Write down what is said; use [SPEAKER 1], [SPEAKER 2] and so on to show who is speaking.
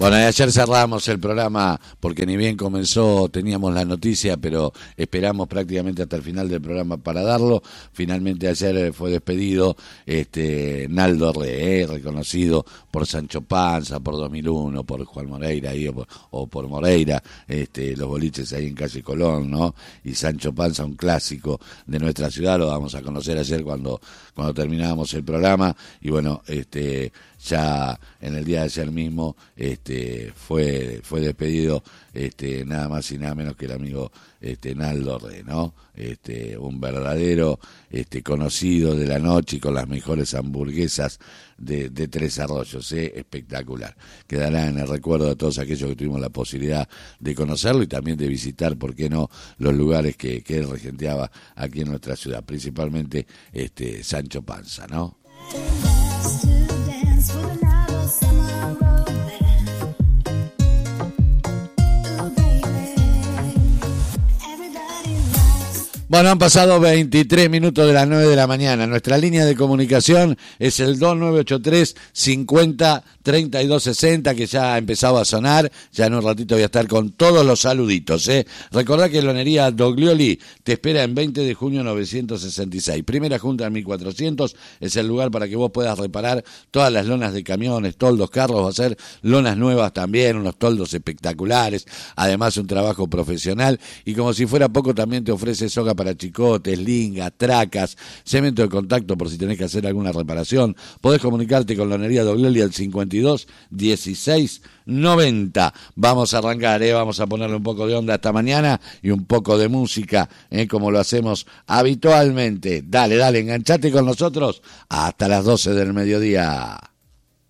[SPEAKER 1] Bueno, y ayer cerramos el programa porque ni bien comenzó teníamos la noticia, pero esperamos prácticamente hasta el final del programa para darlo. Finalmente ayer fue despedido Naldo Re, reconocido por Sancho Panza, por 2001, por Juan Moreira o por Moreira, los boliches ahí en calle Colón, ¿no? Y Sancho Panza, un clásico de nuestra ciudad, lo vamos a conocer ayer cuando terminábamos el programa. Y bueno, ya en el día de ayer mismo fue despedido nada más y nada menos que el amigo Naldo Re, ¿no? Un verdadero conocido de la noche y con las mejores hamburguesas de Tres Arroyos, espectacular. Quedará en el recuerdo de todos aquellos que tuvimos la posibilidad de conocerlo y también de visitar, por qué no, los lugares que él regenteaba aquí en nuestra ciudad, principalmente Sancho Panza, ¿no? Bueno, han pasado 23 minutos de las 9 de la mañana. Nuestra línea de comunicación es el 2983 50 32 60, que ya ha empezado a sonar. Ya en un ratito voy a estar con todos los saluditos. Recordá que Lonería Doglioli te espera en 20 de junio 966. Primera Junta en 1400 es el lugar para que vos puedas reparar todas las lonas de camiones, toldos, carros. Va a ser lonas nuevas también, unos toldos espectaculares. Además, un trabajo profesional. Y como si fuera poco, también te ofrece soga para chicotes, lingas, tracas, cemento de contacto por si tenés que hacer alguna reparación. Podés comunicarte con Lonería Doglioli al 52 16 90. Vamos a arrancar, vamos a ponerle un poco de onda esta mañana y un poco de música, como lo hacemos habitualmente. Dale, enganchate con nosotros hasta las 12 del mediodía.